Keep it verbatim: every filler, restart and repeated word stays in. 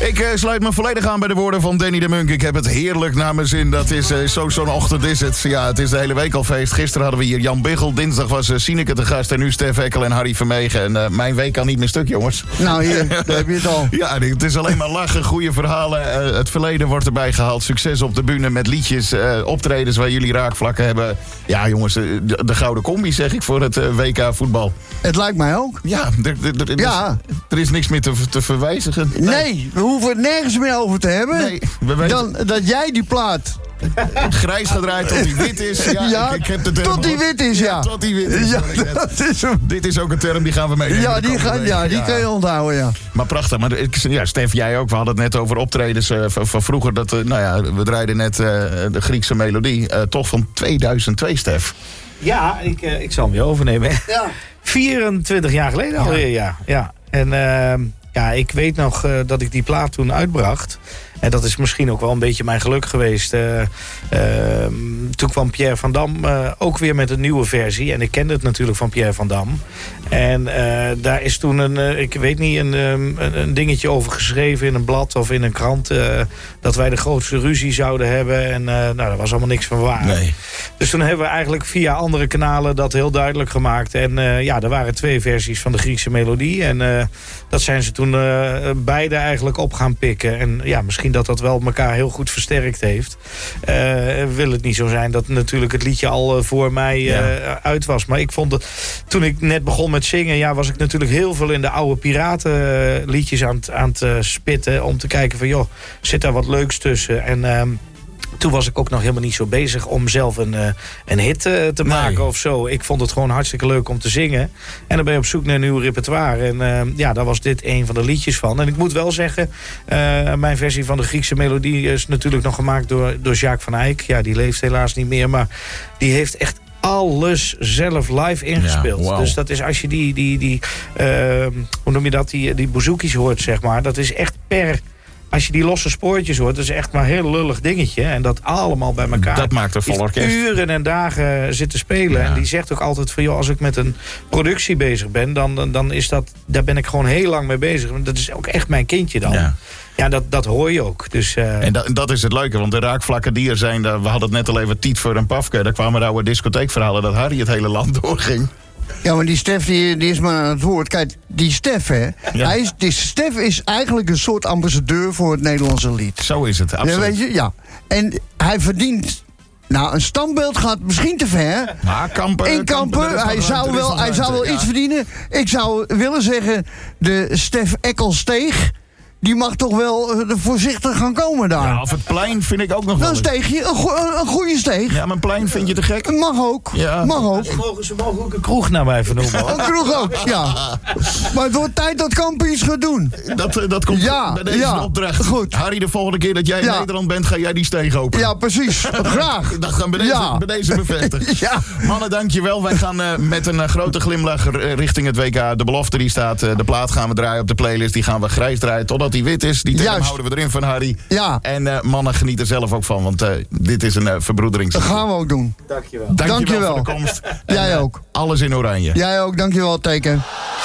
Ik uh, sluit me volledig aan bij de woorden van Danny de Munk. Ik heb het heerlijk naar mijn zin. Dat is uh, zo zo'n ochtend is het. Ja, het is de hele week al feest. Gisteren hadden we hier Jan Biggel. Dinsdag was uh, Sineke te gast. En nu Stef Eckel en Harry Vermegen. En uh, mijn week kan niet meer stuk, jongens. Nou, hier, daar heb je het al. Ja, het is alleen maar lachen, goede verhalen. Uh, het verleden wordt erbij gehaald. Succes op de bühne met liedjes, uh, optredens waar jullie raakvlakken hebben. Ja, jongens, uh, de, de gouden combi, zeg ik, voor het uh, W K voetbal. Het lijkt mij ook. Ja, er, er, er, ja. Is, er is niks meer te, te verwijzigen. Nee. nee, we hoeven het nergens meer over te hebben. Nee, we weten... Dan dat jij die plaat... grijs gedraaid tot die wit is. Ja, ja ik, ik heb de term tot die wit is, ja. ja tot die wit is. Ja, dat is hem. Dit is ook een term, die gaan we meenemen. Ja, die, gaan, ja, die ja. kun je onthouden, ja. Maar prachtig. Maar ja, Stef, jij ook. We hadden het net over optredens uh, van, van vroeger. Dat, uh, nou ja, we draaiden net uh, de Griekse melodie. Uh, toch van tweeduizend twee, Stef. Ja, ik, uh, ik zal hem weer overnemen. Ja. vierentwintig jaar geleden alweer, ja. ja. En uh, ja, ik weet nog uh, dat ik die plaat toen uitbracht. En dat is misschien ook wel een beetje mijn geluk geweest. Uh, uh, toen kwam Pierre van Dam uh, ook weer met een nieuwe versie. En ik kende het natuurlijk van Pierre van Dam. En uh, daar is toen een, uh, ik weet niet, een, um, een dingetje over geschreven in een blad of in een krant. Uh, dat wij de grootste ruzie zouden hebben. En uh, nou, daar was allemaal niks van waar. Nee. Dus toen hebben we eigenlijk via andere kanalen dat heel duidelijk gemaakt. En uh, ja, er waren twee versies van de Griekse melodie. En uh, dat zijn ze toen uh, beide eigenlijk op gaan pikken. En ja, misschien dat dat wel elkaar heel goed versterkt heeft. Uh, wil het niet zo zijn dat natuurlijk het liedje al uh, voor mij uh, ja. uit was. Maar ik vond het, toen ik net begon met zingen, ja, was ik natuurlijk heel veel in de oude piratenliedjes aan het, aan het uh, spitten. Om te kijken van, joh, zit daar wat leuks tussen? En uh, toen was ik ook nog helemaal niet zo bezig om zelf een, uh, een hit uh, te maken nee. of zo. Ik vond het gewoon hartstikke leuk om te zingen. En dan ben je op zoek naar een nieuw repertoire. En uh, ja, daar was dit een van de liedjes van. En ik moet wel zeggen, uh, mijn versie van de Griekse melodie is natuurlijk nog gemaakt door, door Jacques van Eyck. Ja, die leeft helaas niet meer, maar die heeft echt alles zelf live ingespeeld. Ja, wow. Dus dat is als je die, die, die uh, hoe noem je dat, die, die bouzouki's hoort, zeg maar. Dat is echt per... Als je die losse spoortjes hoort, dat is echt maar een heel lullig dingetje. En dat allemaal bij elkaar. Dat maakt een vol orkest. Uren en dagen zitten spelen. Ja. En die zegt ook altijd van, joh, als ik met een productie bezig ben, dan, dan is dat, daar ben ik gewoon heel lang mee bezig. Dat is ook echt mijn kindje dan. Ja. Ja, dat, dat hoor je ook. Dus, uh... En dat, dat is het leuke, want de raakvlakken die er zijn, we hadden het net al even Tiet voor en Pafke. Daar kwamen de oude discotheekverhalen dat Harry het hele land doorging. Ja, maar die Stef die, die is maar aan het woord. Kijk, die Stef, hè. Ja. Hij is, die Stef is eigenlijk een soort ambassadeur voor het Nederlandse lied. Zo is het, absoluut. Ja, weet je, ja. En hij verdient... Nou, een standbeeld gaat misschien te ver. Maar Kampen... In Kampen, Kampen hij zou wel, hij zou wel ja. iets verdienen. Ik zou willen zeggen, de Stef Eckelsteeg... die mag toch wel uh, voorzichtig gaan komen daar. Ja, of het plein vind ik ook nog wel. Een steegje, een, go- een goede steeg. Ja, maar een plein vind je te gek? Mag ook, ja. mag ook. Ze mogen, ze mogen ook een kroeg naar mij vernoemen. Een kroeg ook, ja. Maar het wordt tijd dat Kampen iets gaat doen. Dat, dat komt ja, bij deze ja. opdracht. Goed. Harry, de volgende keer dat jij in ja. Nederland bent, ga jij die steeg openen. Ja, precies. Graag. Dat gaan we bij deze, ja. bij deze bevestigen. Ja. Mannen, dankjewel. Wij gaan uh, met een uh, grote glimlach richting het W K. De belofte die staat. Uh, de plaat gaan we draaien op de playlist. Die gaan we grijs draaien totdat die wit is. Die term houden we erin van Harry. Ja. En uh, mannen genieten zelf ook van, want uh, dit is een uh, verbroederings. Dat gaan we ook doen. Dankjewel. Dankjewel, dankjewel. voor de komst. Jij en, uh, ook. Alles in oranje. Jij ook, dankjewel, teken.